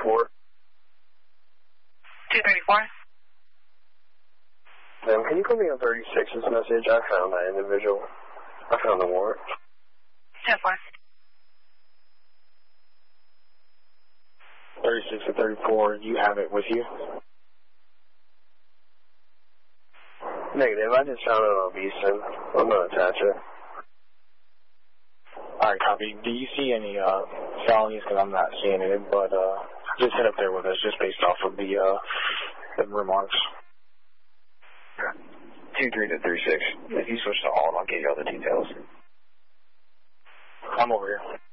234. 234. Ma'am, can you put me on 36's message? I found that individual. I found the warrant. 10-4. 36 and 34, you have it with you? Negative, I just found it on Beeson. I'm going to attach it. Alright, copy. Do you see any felonies? Because I'm not seeing it, but just head up there with us just based off of the remarks. 23 to 36. If you switch to alt, I'll get you all the details. I'm over here.